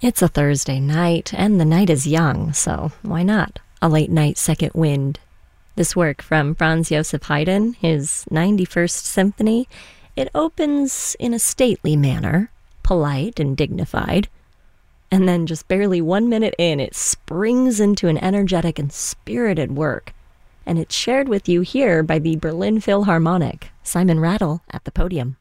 It's a Thursday night, and the night is young, so why not a late-night second wind? This work from Franz Joseph Haydn, his 91st Symphony, it opens in a stately manner, polite and dignified, and then just barely 1 minute in, it springs into an energetic and spirited work, and it's shared with you here by the Berlin Philharmonic. Simon Rattle at the podium.